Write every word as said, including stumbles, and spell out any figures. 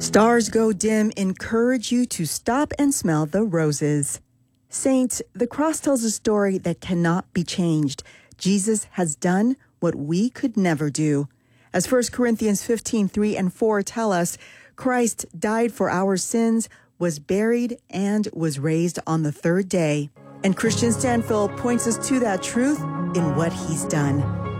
Stars go dim encourage you to stop and smell the roses. Saints, the cross tells a story that cannot be changed. Jesus has done what we could never do. As First Corinthians fifteen, three and four tell us, Christ died for our sins, was buried, and was raised on the third day. And Christian Stanfill points us to that truth in what he's done.